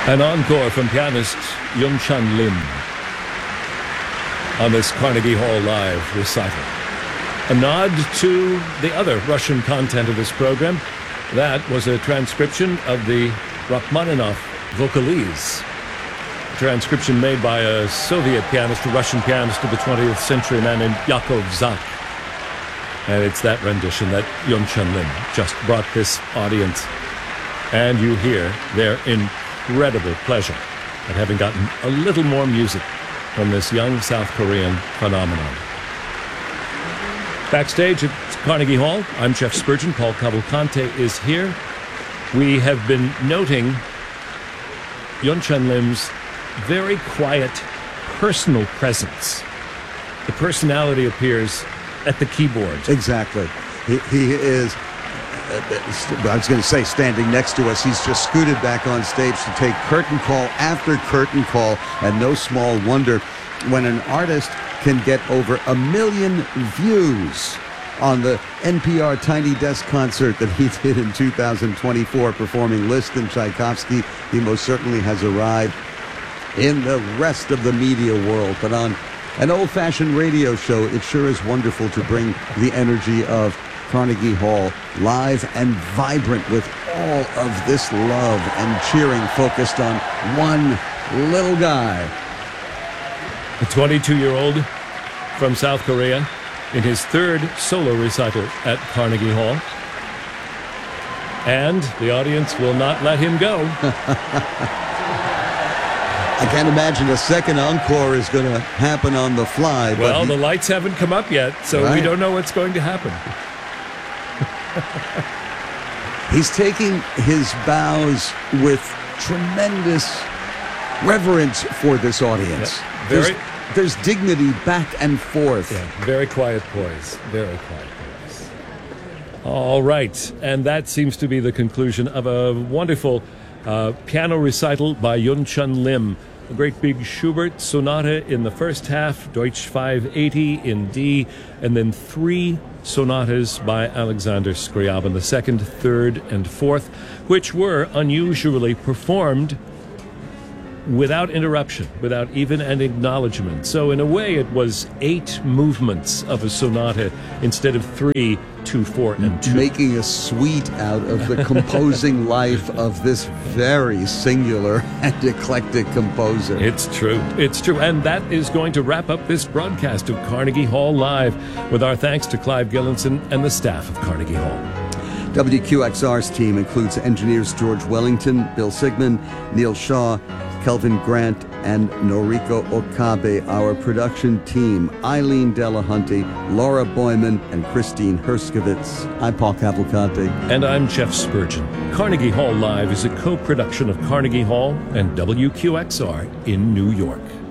An encore from pianist Yun-Chan Lim on this Carnegie Hall Live recital. A nod to the other Russian content of this program. That was a transcription of the Rachmaninoff Vocalize, a transcription made by a Soviet pianist, a Russian pianist of the 20th century, a man named Yakov Zak. And it's that rendition that Yun-Chan Lim just brought this audience. And you hear their incredible pleasure at having gotten a little more music from this young South Korean phenomenon. Backstage at Carnegie Hall, I'm Jeff Spurgeon. Paul Cavalcante is here. We have been noting Yun-Chan Lim's very quiet, personal presence. The personality appears at the keyboard. Exactly. He is, I was going to say standing next to us. He's just scooted back on stage to take curtain call after curtain call, and no small wonder when an artist can get over 1 million views on the NPR Tiny Desk concert that he did in 2024 performing Liszt and Tchaikovsky. He most certainly has arrived in the rest of the media world, but on an old-fashioned radio show, it sure is wonderful to bring the energy of Carnegie Hall live and vibrant with all of this love and cheering focused on one little guy. A 22-year-old from South Korea in his third solo recital at Carnegie Hall. And the audience will not let him go. I can't imagine a second encore is going to happen on the fly. Well, the lights haven't come up yet, so we don't know what's going to happen. He's taking his bows with tremendous reverence for this audience. Yeah, there's dignity back and forth. Yeah, very quiet poise. Very quiet poise. All right, and that seems to be the conclusion of a wonderful piano recital by Yun-Chan Lim. A great big Schubert sonata in the first half, Deutsch 580 in D, and then 3 sonatas by Alexander Scriabin, the second, third, and fourth, which were unusually performed without interruption, without even an acknowledgement. So in a way, it was 8 movements of a sonata instead of 3, 2, 4, and 2. Making a suite out of the composing life of this very singular and eclectic composer. It's true. It's true. And that is going to wrap up this broadcast of Carnegie Hall Live, with our thanks to Clive Gillinson and the staff of Carnegie Hall. WQXR's team includes engineers George Wellington, Bill Sigmund, Neil Shaw, Kelvin Grant, and Noriko Okabe. Our production team, Eileen Delahunty, Laura Boyman, and Christine Herskovitz. I'm Paul Cavalcante. And I'm Jeff Spurgeon. Carnegie Hall Live is a co-production of Carnegie Hall and WQXR in New York.